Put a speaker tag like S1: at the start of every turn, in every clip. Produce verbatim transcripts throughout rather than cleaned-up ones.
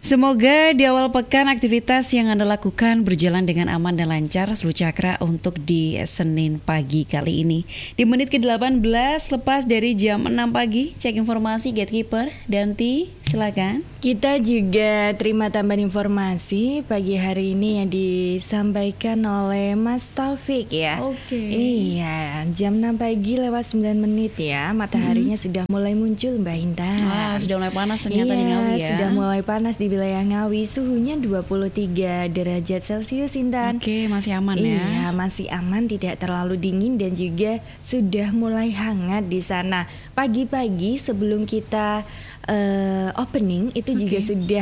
S1: Semoga di awal pekan aktivitas yang Anda lakukan berjalan dengan aman dan lancar. Seluruh Cakra untuk di Senin pagi kali ini. Di menit ke delapan belas lepas dari jam enam pagi, cek informasi Gatekeeper. Danti, silakan.
S2: Kita juga terima tambahan informasi pagi hari ini yang disampaikan oleh Mas Taufik ya.
S1: Oke.
S2: Iya, jam enam pagi lewat sembilan menit ya. Mataharinya hmm. sudah mulai muncul Mbak Intan.
S1: Wah, sudah mulai panas ternyata
S2: iya,
S1: di Ngawi ya.
S2: Sudah mulai panas di wilayah Ngawi. Suhunya dua puluh tiga derajat Celcius Intan.
S1: Oke, masih aman ya.
S2: Iya, masih aman, tidak terlalu dingin dan juga sudah mulai hangat di sana. Pagi-pagi sebelum kita uh, opening itu okay. juga sudah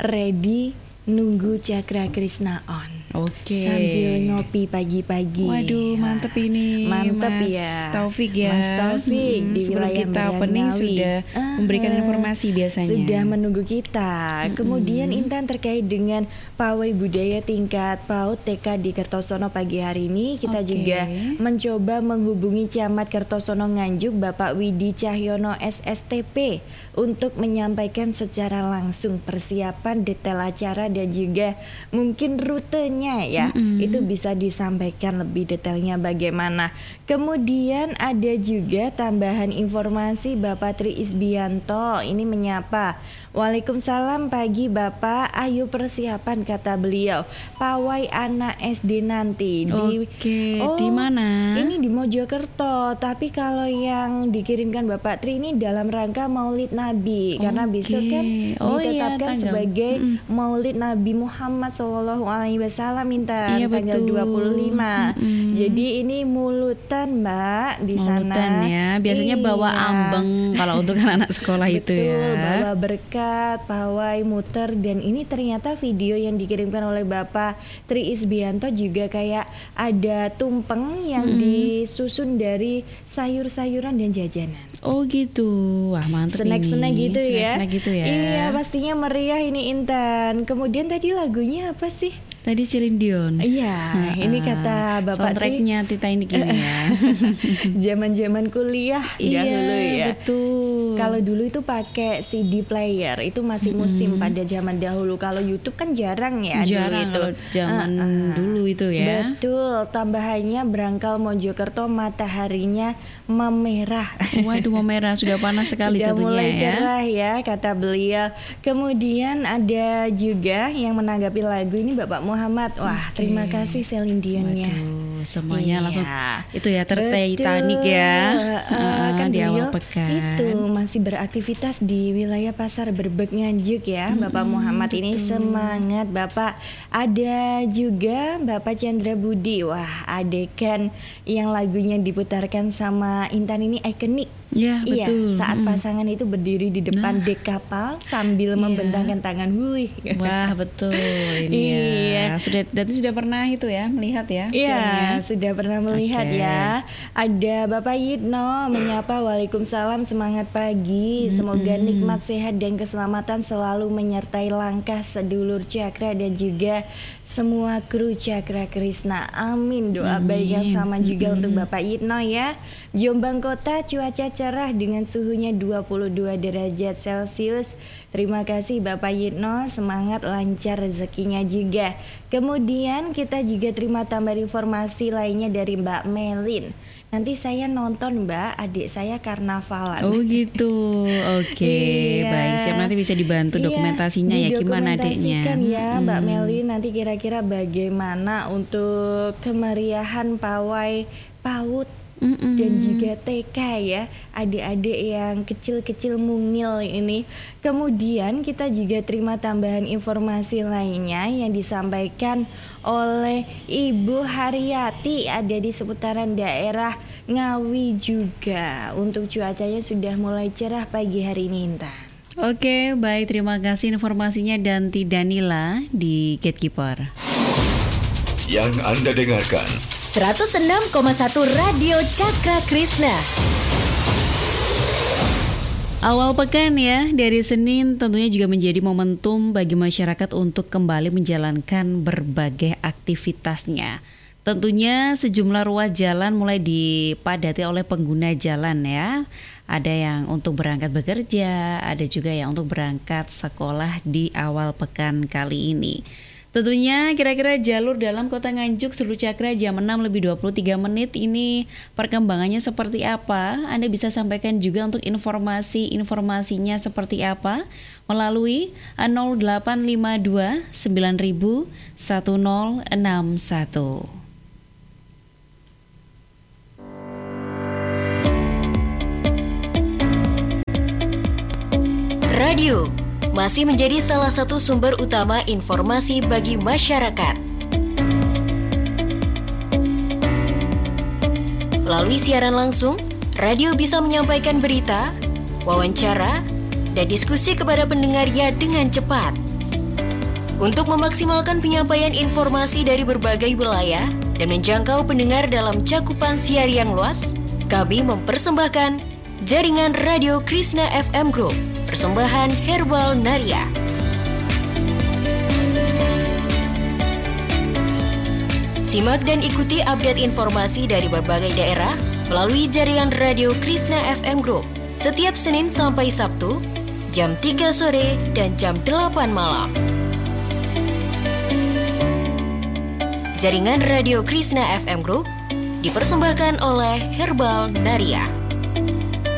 S2: ready nunggu Cakra Krishna on.
S1: Oke.
S2: Sambil ngopi pagi-pagi.
S1: Waduh, mantep ini.
S2: Mantep
S1: Mas
S2: ya.
S1: Taufik ya.
S2: Mas Taufik
S1: hmm,
S2: di
S1: sebelum
S2: wilayah
S1: kita opening
S2: Ngawi.
S1: sudah uh, memberikan informasi biasanya.
S2: Sudah menunggu kita. Hmm. Kemudian Intan terkait dengan pawai budaya tingkat PAUD T K di Kertosono pagi hari ini kita okay. juga mencoba menghubungi Camat Kertosono Nganjuk Bapak Widi Cahyono S S T P untuk menyampaikan secara langsung persiapan detail acara dan juga mungkin rutenya ya, mm-hmm. itu bisa disampaikan lebih detailnya bagaimana. Kemudian ada juga tambahan informasi Bapak Tri Isbianto ini menyapa. Waalaikumsalam pagi Bapak, ayo persiapan kata beliau. Pawai anak S D nanti di
S1: Oke,
S2: oh,
S1: di mana?
S2: Ini di Mojokerto, tapi kalau yang dikirimkan Bapak Tri ini dalam rangka Maulid Nabi, karena
S1: Oke.
S2: besok kan
S1: oh,
S2: ditetapkan
S1: iya,
S2: sebagai
S1: mm-mm.
S2: Maulid Nabi Muhammad shallallahu alaihi wasallam Intan,
S1: iya,
S2: tanggal
S1: betul.
S2: dua puluh lima.
S1: Mm-mm.
S2: Jadi ini mulutan Mbak di
S1: Mulutan
S2: sana.
S1: Ya, biasanya
S2: iya.
S1: bawa ambeng kalau untuk anak-anak sekolah itu ya.
S2: Betul, bawa berkat, pawai, muter, dan ini ternyata video yang dikirimkan oleh Bapak Tri Isbianto juga kayak ada tumpeng yang mm-hmm. disusun dari sayur-sayuran dan jajanan.
S1: Oh gitu, wah mantep ini.
S2: Snack-snack gitu ya.
S1: Snack-snack gitu ya.
S2: Iya, pastinya meriah ini Intan. Kemudian tadi lagunya apa sih?
S1: Tadi Celine Dion.
S2: Iya, uh, ini kata Bapak
S1: soundtracknya Titanic ini ya.
S2: Zaman-zaman kuliah
S1: iya,
S2: dahulu ya.
S1: Betul.
S2: Kalau dulu itu pakai C D player, itu masih musim mm-hmm. pada zaman dahulu. Kalau YouTube kan jarang ya.
S1: Jarang
S2: dulu itu.
S1: Kalau zaman uh, uh. dulu itu ya.
S2: Betul. Tambahannya berangkal Mojokerto mataharinya memerah.
S1: Waduh, memerah, sudah panas sekali
S2: sudah
S1: tentunya
S2: mulai
S1: ya.
S2: cerah ya kata beliau. Kemudian ada juga yang menanggapi lagu ini Bapak Muhammad. Wah, okay. terima kasih Celine Dionnya.
S1: Waduh, semuanya
S2: iya.
S1: langsung itu ya tertitanik ya.
S2: Uh, uh, kan
S1: di awal pekan.
S2: Itu masih beraktivitas di wilayah Pasar Berbek Nganjuk ya, hmm, Bapak Muhammad betul. Ini semangat Bapak. Ada juga Bapak Chandra Budi. Wah, adegan yang lagunya diputarkan sama Intan ini ikonik.
S1: Ya,
S2: iya,
S1: betul.
S2: saat
S1: hmm.
S2: pasangan itu berdiri di depan nah. dek kapal sambil iya. membentangkan tangan. Wuih.
S1: Wah, betul ini
S2: iya.
S1: ya. Sudah dan sudah pernah itu ya melihat ya.
S2: Iya, sudah pernah melihat okay. ya. Ada Bapak Yitno menyapa Waalaikumsalam, semangat pagi. Mm-hmm. Semoga nikmat sehat dan keselamatan selalu menyertai langkah sedulur Cakra dan juga semua kru Cakra Krishna. Amin. Doa Amin. Baik yang sama juga mm-hmm. untuk Bapak Yitno ya. Jombang Kota cuaca cerah dengan suhunya dua puluh dua derajat Celcius. Terima kasih Bapak Yitno, semangat lancar rezekinya juga. Kemudian kita juga terima tambahan informasi lainnya dari Mbak Melin. Nanti saya nonton Mbak, adik saya karnavalan.
S1: Oh gitu, oke, okay. iya. Baik, siap, nanti bisa dibantu
S2: iya,
S1: dokumentasinya ya, gimana adiknya?
S2: Ya hmm. Mbak Melin, nanti kira-kira bagaimana untuk kemeriahan pawai PAUD Mm-mm. dan juga T K ya, adik-adik yang kecil-kecil mungil ini. Kemudian kita juga terima tambahan informasi lainnya yang disampaikan oleh Ibu Haryati, ada di seputaran daerah Ngawi juga. Untuk cuacanya sudah mulai cerah pagi hari ini Intan.
S1: Oke, baik, terima kasih informasinya Danti Danila di Gatekeeper.
S3: Yang Anda dengarkan
S4: seratus enam koma satu Radio Cakra Krishna.
S1: Awal pekan ya, dari Senin tentunya juga menjadi momentum bagi masyarakat untuk kembali menjalankan berbagai aktivitasnya. Tentunya sejumlah ruas jalan mulai dipadati oleh pengguna jalan ya. Ada yang untuk berangkat bekerja, ada juga yang untuk berangkat sekolah di awal pekan kali ini. Tentunya kira-kira jalur dalam Kota Nganjuk Seru Cakra jam enam lebih dua puluh tiga menit ini perkembangannya seperti apa? Anda bisa sampaikan juga untuk informasi-informasinya seperti apa melalui nol delapan lima dua sembilan nol nol satu nol enam satu.
S4: Radio masih menjadi salah satu sumber utama informasi bagi masyarakat. Melalui siaran langsung, radio bisa menyampaikan berita, wawancara, dan diskusi kepada pendengarnya dengan cepat. Untuk memaksimalkan penyampaian informasi dari berbagai wilayah dan menjangkau pendengar dalam cakupan siar yang luas, kami mempersembahkan jaringan Radio Krishna F M Group, persembahan Herbal Naria. Simak dan ikuti update informasi dari berbagai daerah melalui jaringan Radio Krishna F M Group setiap Senin sampai Sabtu jam tiga sore dan jam delapan malam. Jaringan Radio Krishna F M Group dipersembahkan oleh Herbal Naria.